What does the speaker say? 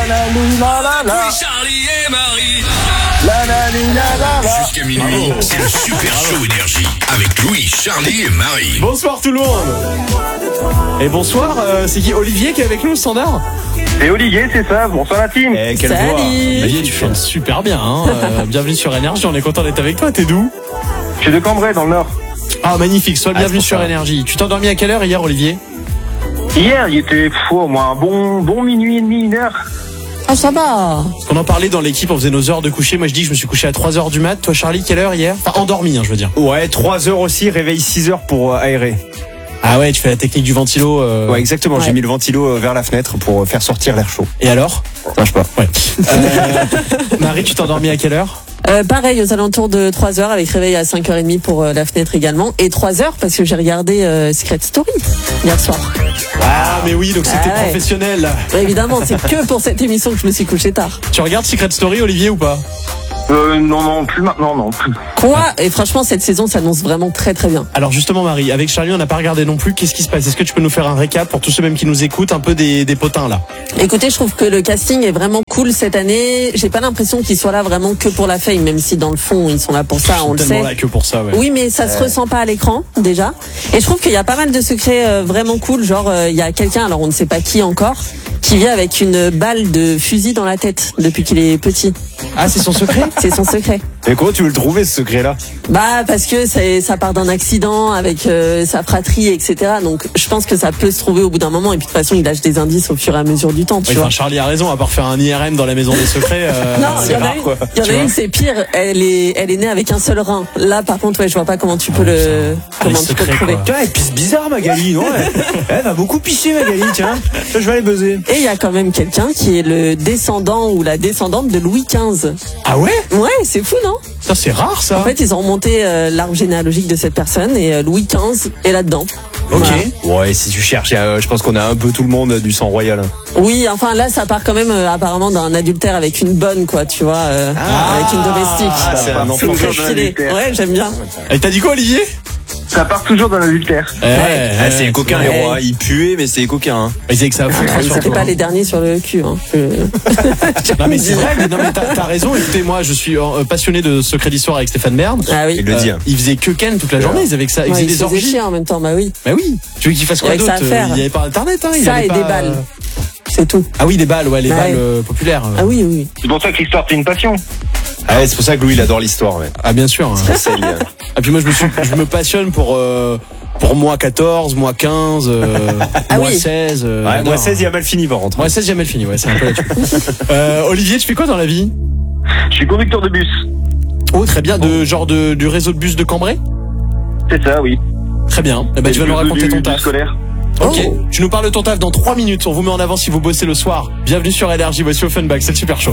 Charlie et Marie. Jusqu'à minuit, c'est le Super Show Énergie avec Louis, Charlie et Marie. Bonsoir tout le monde. Et bonsoir, c'est qui, Olivier qui est avec nous, le standard? C'est Olivier, c'est ça. Bonsoir la team. Quelle Salut. voix. Olivier, tu chantes super bien, hein. Bienvenue sur Énergie, on est content d'être avec toi. T'es d'où? Je suis de Cambrai, dans le Nord. Ah, magnifique, sois le bienvenu c'est sur ça. Énergie. Tu t'es endormi à quelle heure hier, Olivier? Hier, il était au moins un bon minuit et demi, 1 heure. Ah, ça va. Parce qu'on en parlait dans l'équipe, on faisait nos heures de coucher. Moi, je dis que je me suis couché à 3h du mat. Toi, Charlie, quelle heure hier? Enfin, endormi, je veux dire. Ouais, 3 heures aussi, réveil 6 heures pour aérer. Ah ouais, tu fais la technique du ventilo. Ouais, exactement, Ouais. j'ai mis le ventilo vers la fenêtre pour faire sortir l'air chaud. Et alors? Ça marche pas. Ouais. Marie, tu t'es endormi à quelle heure? Pareil, aux alentours de 3h, avec réveil à 5h30 pour la fenêtre également. Et 3h parce que j'ai regardé Secret Story hier soir. Ah, mais oui, donc c'était Ah ouais. professionnel, là. Évidemment, c'est que pour cette émission que je me suis couché tard. Tu regardes Secret Story, Olivier, ou pas? Non, plus maintenant, non. Quoi? Et franchement, cette saison s'annonce vraiment très très bien. Alors justement, Marie, avec Charlie, on n'a pas regardé non plus. Qu'est-ce qui se passe? Est-ce que tu peux nous faire un récap pour tous ceux même qui nous écoutent, un peu des potins, là? Écoutez, je trouve que le casting est vraiment cool cette année. J'ai pas l'impression qu'ils soient là vraiment que pour la fame, même si dans le fond, ils sont là pour ça, on le Tellement sait. là que pour ça, ouais. Oui, mais ça se ressent pas à l'écran, déjà. Et je trouve qu'il y a pas mal de secrets vraiment cool. Genre, il y a quelqu'un, alors on ne sait pas qui encore, qui vit avec une balle de fusil dans la tête depuis qu'il est petit. Ah, c'est son secret? C'est son secret. Et comment tu veux le trouver, ce secret-là? Bah, parce que ça part d'un accident avec sa fratrie, etc. Donc, je pense que ça peut se trouver au bout d'un moment. Et puis, de toute façon, il lâche des indices au fur et à mesure du temps, tu Oui, vois. enfin, Charlie a raison, à part faire un IRM dans la maison des secrets. Non, il y c'est en a rare, une, quoi. il y en Tu a vois une, c'est pire. Elle est née avec un seul rein. Là, par contre, ouais, je vois pas comment tu peux comment tu peux le secrets, trouver. quoi. Tiens, elle pisse bizarre, Magali, non? Elle va beaucoup pisser, Magali, tiens. Je vais aller buzzer. Et il y a quand même quelqu'un qui est le descendant ou la descendante de Louis XV. Ah ouais? Ouais, c'est fou, non? Ça, c'est rare, ça. En fait, ils ont remonté l'arbre généalogique de cette personne et Louis XV est là-dedans. Ok. Voilà. Ouais, si tu cherches, je pense qu'on a un peu tout le monde du sang royal. Oui, enfin là, ça part quand même apparemment d'un adultère avec une bonne, quoi, tu vois, avec une domestique. Ah, c'est un enfant. très Toujours d'un stylé. adultère. Ouais, j'aime bien. Et t'as dit quoi, Olivier? Ça part toujours d'un adultère. C'est les coquins, les rois. Ils puaient, mais c'est les coquins, hein. Ils disaient que ça a foutre Ils sur n'étaient toi. pas les derniers sur le cul. Hein. Non, mais c'est vrai, non, mais t'as raison. Écoutez, moi, je suis passionné de secrets d'histoire avec Stéphane Bern. Ah oui. Il le dit, hein. Il faisait que Ken toute la journée. Ils avaient que ça. Ils Ouais, faisaient ils des se faisaient orgies. chier en même temps, bah oui. Bah oui. Tu veux qu'il fasse quoi Avec d'autre? ça à faire. Il n'y avait pas internet, hein. Il Ça avait et pas, des balles. C'est tout. Ah oui, des balles, ouais, les Ouais. balles populaires. Ah oui, oui. C'est pour ça que l'histoire, c'est une passion. Ah ouais, c'est pour ça que Louis, il adore l'histoire, ouais. Ah, bien sûr. Hein. C'est lié. Et puis moi, je me passionne pour moi 14, moi 15, Ah moi oui. 16. Ouais, j'adore. moi 16, il a mal fini, par contre. Moi 16, j'ai mal fini, ouais, c'est un peu là-dessus. Olivier, tu fais quoi dans la vie? Je suis conducteur de bus. Oh, très bien, du réseau de bus de Cambrai? C'est ça, oui. Très bien. Eh ben, tu vas nous raconter ton taf. Scolaire. Ok, Oh. tu nous parles de ton taf dans 3 minutes. On vous met en avant si vous bossez le soir. Bienvenue sur Énergie, voici Offenbach, c'est le Super Show.